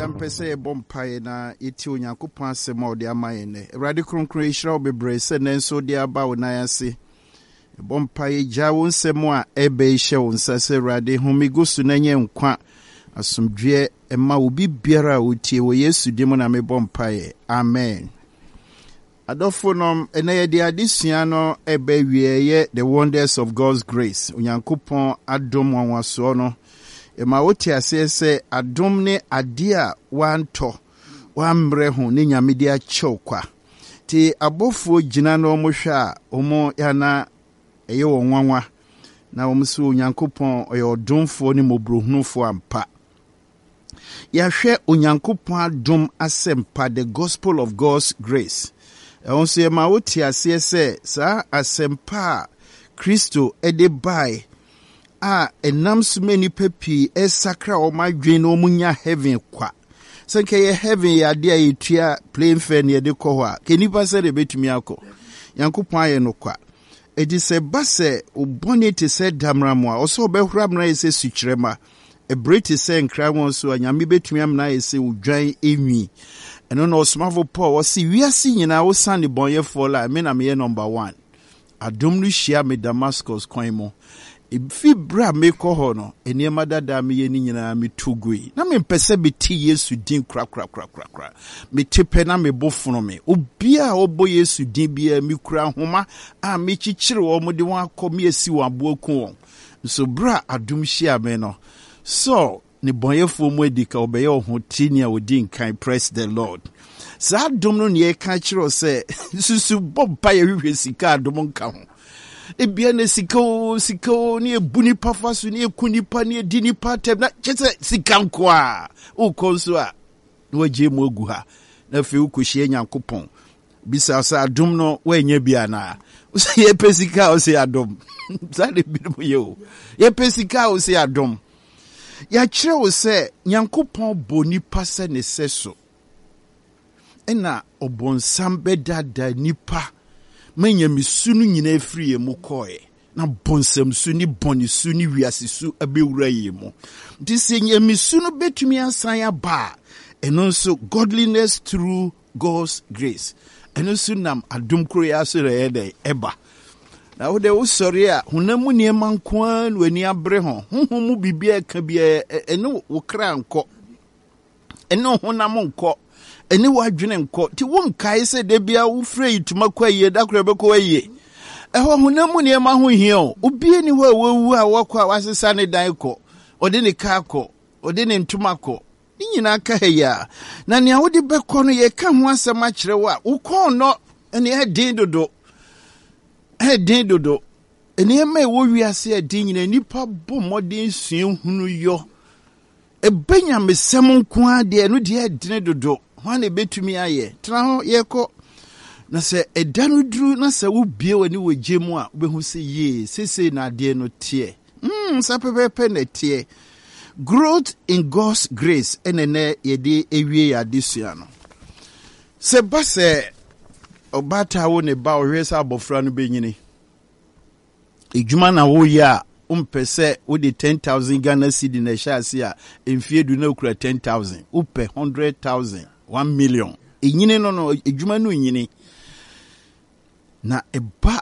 Yampese bompaye na iti onyankopon asem a ode amaye ne. Ewrade kronkron ehira obebre se nenso de aba wo na yase. Bompaye gya wo nsem a ebe ihye wo nsase ewrade homigusu na nye nkwa asomdwe ema obi biara otie wo Yesu dim na me bompaye. Amen. Adofonom eneye de adesua no ebe wieye the wonders of God's grace. Onyankopon adom wanwaso no ema wote asese adom ne ade a wanto wambre ho ne nyamede a chokwa ti abofo gina no mo hwa a omo yana eye wonwanwa na omso onyankopon oyodomfo ne mobrohunufo ampa ya hwe onyankopon adom asempa the gospel of God's grace onso ema wote asese sa asempa Kristo ede bai enam sumeni pepi esakra o madwen no munya heaven kwa senke ye heaven ya de ayetua plain fan ye de ko ho a kenipa se de betumi akọ yankopon aye no kwa edi se base obonite se damramo a oso obehura mna yese sukyerema ebreti se nkra won so anyame betumi amna yese udwan enwi eno no osmavo Paul wasi wiase nyina wo sane bonyefo la me na me number 1 adom no hia me Damascus kwan mo Ifi bra me ko ho no eniema dada me ye ni nyina me tugui na me mpese beti Yesu din kra me tepe na me bofuno me obia obo Yesu din bia me kura homa a me chichire wo mo de won akọ me esi wo aboku won so bra adom hia me no so ne bonyefo mo edika obeye ho tinia odin kan praise the Lord sa adom no ne ka chiro se susu bompa ye hwehwe sika adom nka ho ebia ne sika ni ebuni pafasu ni ekunipa ni edini patem na chese sika nkwa ukonso a waje mu ogu ha na fe ukohie nyankopon bisa sa adom no wanya bia na use ye pesika o se adom zade bidu ye o ye pesika o se adom ya kire o se nyankopon boni pase ne seso ena obonsam bedada nipa menya misunu nyina efiri ye mu koe na bonsam su ni boni su ni wiase su abewura ye mu dise nya misunu betumi asan ya ba eno so godliness through God's grace eno so nam adom kro ya so re dey eba na wo de wo sori a hunamu ne mankwan wani abre ho honhom bibia ka bia eno wo kra nko eno honam nko eni wadwene nko ti won kai se de bia wo free tuma kwa ye da kra be ko ye eho hunamu ne ma ho hia o obi ni ho wawu a wakwa wasesa ne dan ko ode ne ka ko ode ne ntuma ko ni nyina ka ya na ne awode be ko no ye ka ho asema kire wa wo ko no ene hedin dodo ene ma wo wiase edin nyina nipa bo modern suen hunu yo ebenya mesem nko ade no de edin dodo wane betumi aye tra ho yeko na se edanu duru na se wo bie wani woje mu a obehu se ye sese na ade no tie sa pepe na tie growth in God's grace enene yede ewie ya desua no se base obata wo ne ba ohwesa abofra no benyini ejuma na wo ya umpese wo de 10,000 Ghana cedi na shasi a emfie du na okura 10,000 upe 100,000 1 million enyine no ejuma no nyini na eba